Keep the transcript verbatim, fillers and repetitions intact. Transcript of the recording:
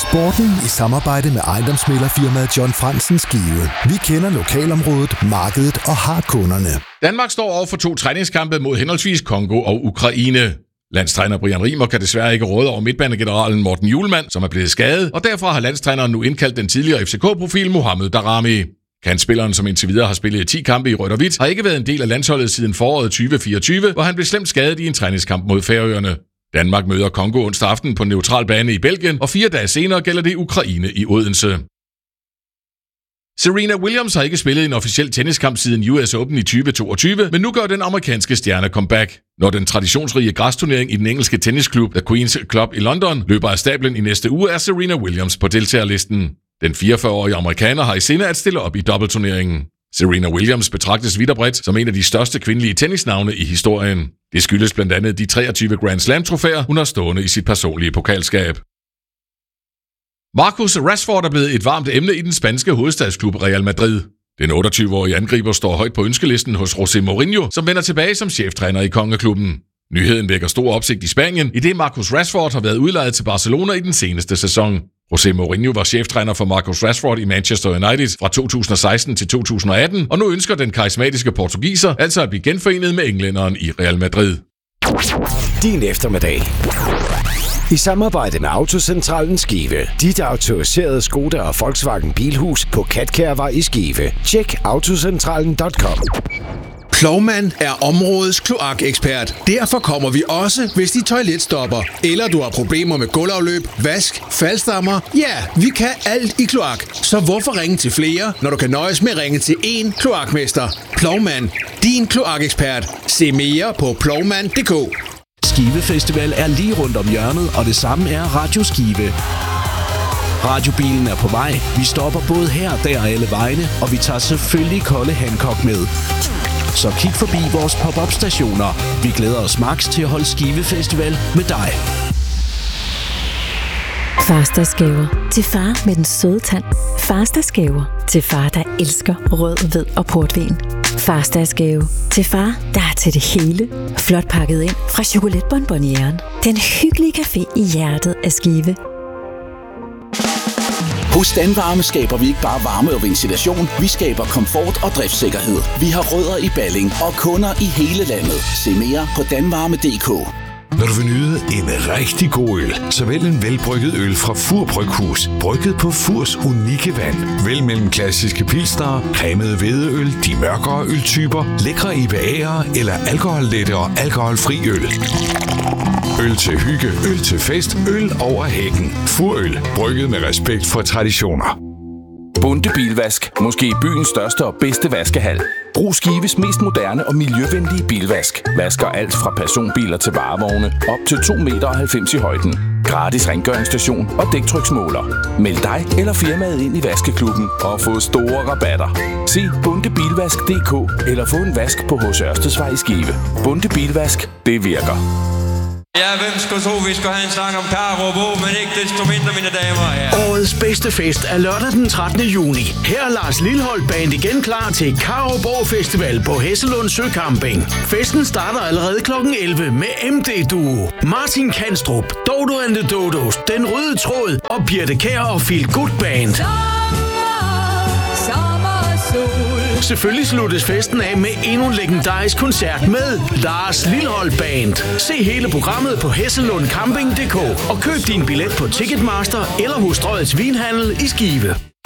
Sporten i samarbejde med ejendomsmæglerfirmaet John Fransen Skive. Vi kender lokalområdet, markedet og har kunderne. Danmark står over for to træningskampe mod henholdsvis Kongo og Ukraine. Landstræner Brian Rimer kan desværre ikke råde over midtbanegeneralen Morten Hjulmand, som er blevet skadet, og derfor har landstræneren nu indkaldt den tidligere F C K-profil Mohamed Daramy. Kantspilleren, som indtil videre har spillet ti kampe i rødt og hvidt, har ikke været en del af landsholdet siden foråret tyve fireogtyve, hvor han blev slemt skadet i en træningskamp mod Færøerne. Danmark møder Kongo onsdag aften på en neutral bane i Belgien, og fire dage senere gælder det Ukraine i Odense. Serena Williams har ikke spillet en officiel tenniskamp siden U S Open i tyve toogtyve, men nu gør den amerikanske stjerne comeback. Når den traditionsrige græsturnering i den engelske tennisklub The Queen's Club i London løber af stablen i næste uge, er Serena Williams på deltagerlisten. Den fireogfyrre-årige amerikaner har i sinde at stille op i dobbeltturneringen. Serena Williams betragtes vidt og bredt som en af de største kvindelige tennisnavne i historien. Det skyldes blandt andet de treogtyve Grand Slam-trofæer, hun har stående i sit personlige pokalskab. Marcus Rashford er blevet et varmt emne i den spanske hovedstadsklub Real Madrid. Den otteogtyve-årige angriber står højt på ønskelisten hos José Mourinho, som vender tilbage som cheftræner i kongeklubben. Nyheden vækker stor opsigt i Spanien, idet Marcus Rashford har været udlejet til Barcelona i den seneste sæson. José Mourinho var cheftræner for Marcus Rashford i Manchester United fra to tusind og seksten til to tusind og atten, og nu ønsker den karismatiske portugiser altså at blive genforenet med englænderen i Real Madrid. Din eftermiddag. I samarbejde med Autocentralen Skive. Dit autoriserede Skoda og Volkswagen Bilhus på Katkærvej i Skive. Tjek autocentralen punktum com. Plovmand er områdets kloakekspert. Derfor kommer vi også, hvis dit toilet stopper. Eller du har problemer med gulvafløb, vask, faldstammer. Ja, vi kan alt i kloak. Så hvorfor ringe til flere, når du kan nøjes med at ringe til én kloakmester? Plovmand, din kloakekspert. Se mere på plovmand punktum d k. Skive Festival er lige rundt om hjørnet, og det samme er Radio Skive. Radiobilen er på vej. Vi stopper både her, der og alle vegne, og vi tager selvfølgelig Kolde Hancock med. Så kig forbi vores pop-up stationer. Vi glæder os max til at holde Skive Festival med dig. Fastersgaver til far med den søde tand. Fastersgaver til far, der elsker rød, hvid og portvin. Fastersgave til far, der er til det hele. Flot pakket ind fra Chocolatebonbonieren. Den hyggelige café i hjertet af Skive. Hos Danvarme skaber vi ikke bare varme og ventilation, vi skaber komfort og driftssikkerhed. Vi har rødder i Balling og kunder i hele landet. Se mere på danvarme punktum d k. Når du vil nyde en rigtig god øl, så vælg en velbrygget øl fra Fur Bryghus, brygget på Furs unikke vand. Vælg mellem klassiske pilsnere, cremede hvedeøl, de mørkere øltyper, lækre I P A'er eller alkohollette og alkoholfri øl. Øl til hygge, øl til fest, øl over hækken. Furøl, brygget med respekt for traditioner. Bunde Bilvask, måske byens største og bedste vaskehal. Brug Skives mest moderne og miljøvenlige bilvask. Vasker alt fra personbiler til varevogne op til to komma halvfems meter i højden. Gratis rengøringsstation og dæktryksmåler. Meld dig eller firmaet ind i vaskeklubben og få store rabatter. Se bunde bilvask punktum d k eller få en vask på H C Ørstedsvej i Skive. Bunde Bilvask, det virker. Ja, hvem skulle tro, vi skulle have en sang om Karup, men ikke desto mindre, mine damer og herrer. Årets bedste fest er lørdag den trettende juni. Her er Lars Lilholt Band igen klar til Karup Festival på Hesselund Søcamping. Festen starter allerede klokken elleve med M D Duo, Martin Kanstrup, Dodo and the Dodos, Den Røde Tråd og Birte Kjær og Feel Good Band. Selvfølgelig sluttes festen af med endnu en legendarisk koncert med Lars Lilholt Band. Se hele programmet på hesselund camping punktum d k og køb din billet på Ticketmaster eller hos Strøgets Vinhandel i Skive.